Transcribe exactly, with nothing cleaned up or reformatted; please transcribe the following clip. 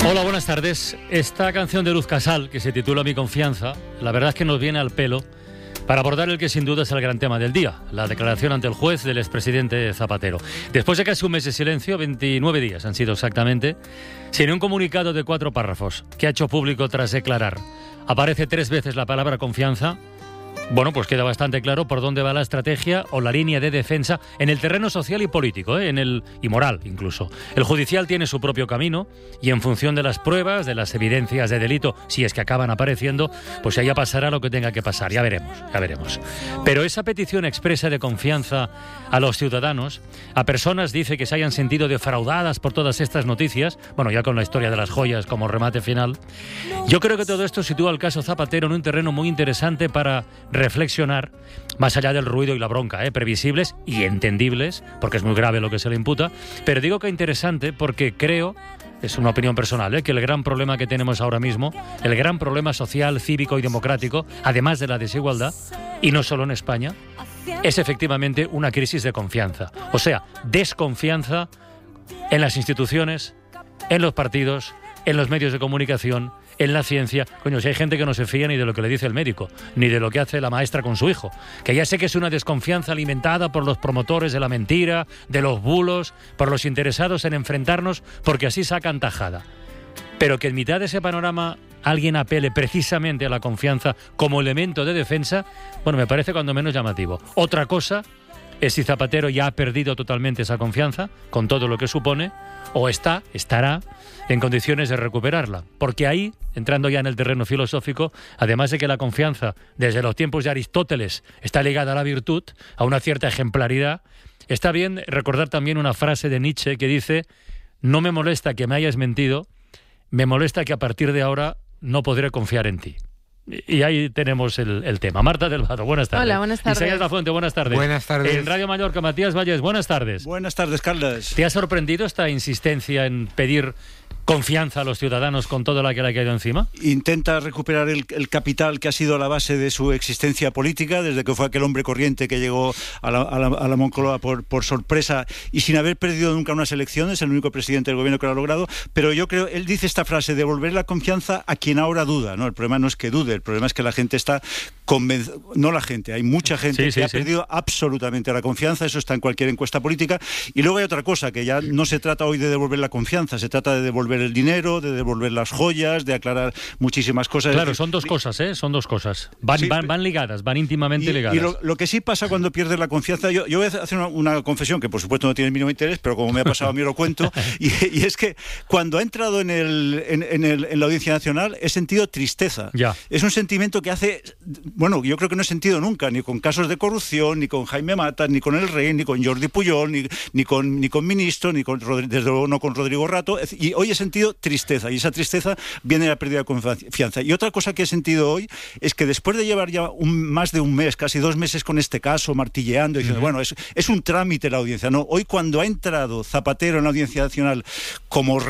Hola, buenas tardes. Esta canción de Luz Casal, que se titula Mi Confianza, la verdad es que nos viene al pelo para abordar el que sin duda es el gran tema del día, la declaración ante el juez del expresidente Zapatero. Después de casi un mes de silencio, veintinueve días han sido exactamente, sin un comunicado de cuatro párrafos que ha hecho público tras declarar, aparece tres veces la palabra confianza. Bueno, pues queda bastante claro por dónde va la estrategia o la línea de defensa en el terreno social y político, ¿eh? en el y moral incluso. El judicial tiene su propio camino y en función de las pruebas, de las evidencias de delito, si es que acaban apareciendo, pues allá pasará lo que tenga que pasar, ya veremos, ya veremos. Pero esa petición expresa de confianza a los ciudadanos, a personas, dice, que se hayan sentido defraudadas por todas estas noticias, bueno, ya con la historia de las joyas como remate final, yo creo que todo esto sitúa el caso Zapatero en un terreno muy interesante para reflexionar, más allá del ruido y la bronca, ¿eh? previsibles y entendibles, porque es muy grave lo que se le imputa, pero digo que interesante porque creo, es una opinión personal, ¿eh? que el gran problema que tenemos ahora mismo, el gran problema social, cívico y democrático, además de la desigualdad, y no solo en España, es efectivamente una crisis de confianza. O sea, desconfianza en las instituciones, en los partidos, en los medios de comunicación, en la ciencia. Coño, si hay gente que no se fía ni de lo que le dice el médico, ni de lo que hace la maestra con su hijo, que ya sé que es una desconfianza alimentada por los promotores de la mentira, de los bulos, por los interesados en enfrentarnos, porque así sacan tajada. Pero que en mitad de ese panorama alguien apele precisamente a la confianza como elemento de defensa, bueno, me parece cuando menos llamativo. Otra cosa es si Zapatero ya ha perdido totalmente esa confianza, con todo lo que supone, o está, estará en condiciones de recuperarla. Porque ahí, entrando ya en el terreno filosófico, además de que la confianza, desde los tiempos de Aristóteles, está ligada a la virtud, a una cierta ejemplaridad, está bien recordar también una frase de Nietzsche que dice: no me molesta que me hayas mentido, me molesta que a partir de ahora no podré confiar en ti. Y ahí tenemos el, el tema. Marta del Vado, buenas tardes. Hola, buenas tardes. Isaías Lafuente, buenas tardes. Buenas tardes. En Radio Mallorca, Matías Valles, buenas tardes. Buenas tardes, Carlos. ¿Te ha sorprendido esta insistencia en pedir confianza a los ciudadanos con todo lo que le ha caído encima? Intenta recuperar el, el capital que ha sido la base de su existencia política, desde que fue aquel hombre corriente que llegó a la, a la, a la Moncloa por, por sorpresa y sin haber perdido nunca unas elecciones, el único presidente del gobierno que lo ha logrado. Pero yo creo, él dice esta frase: devolver la confianza a quien ahora duda, ¿no? El problema no es que dude, el problema es que la gente está convencida, no la gente, hay mucha gente sí, que sí, ha sí. perdido absolutamente la confianza, eso está en cualquier encuesta política. Y luego hay otra cosa, que ya no se trata hoy de devolver la confianza, se trata de devolver el dinero, de devolver las joyas, de aclarar muchísimas cosas. Claro, son dos cosas, ¿eh? Son dos cosas. Van, Sí, van, van ligadas, van íntimamente y, ligadas. Y lo, lo que sí pasa cuando pierdes la confianza, yo, yo voy a hacer una, una confesión que por supuesto no tiene el mínimo interés, pero como me ha pasado a mí lo cuento, y, y es que cuando ha entrado en, el, en, en, el, en la Audiencia Nacional he sentido tristeza. Ya. Es un sentimiento que hace, bueno, yo creo que no he sentido nunca, ni con casos de corrupción, ni con Jaime Matas, ni con el Rey, ni con Jordi Pujol, ni, ni con ni con ministro, ni con, desde luego no con Rodrigo Rato, y hoy he sentido tristeza, y esa tristeza viene de la pérdida de confianza. Y otra cosa que he sentido hoy es que después de llevar ya un, más de un mes, casi dos meses con este caso, martilleando, diciendo, uh-huh. bueno, es, es un trámite la audiencia, no, hoy cuando ha entrado Zapatero en la Audiencia Nacional como